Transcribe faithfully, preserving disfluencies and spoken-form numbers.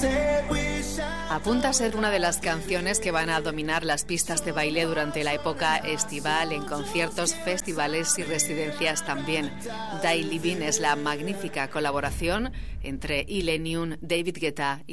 Apunta a ser una de las canciones que van a dominar las pistas de baile durante la época estival, en conciertos, festivales y residencias también. Die Living es la magnífica colaboración entre Illenium, David Guetta y